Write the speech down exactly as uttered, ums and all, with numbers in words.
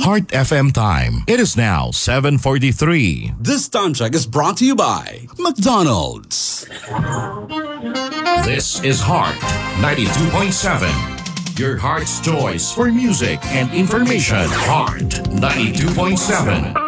Heart F M time. It is now seven forty-three. This time check is brought to you by McDonald's. This is Heart ninety-two point seven. Your heart's choice for music and information. Heart ninety-two point seven.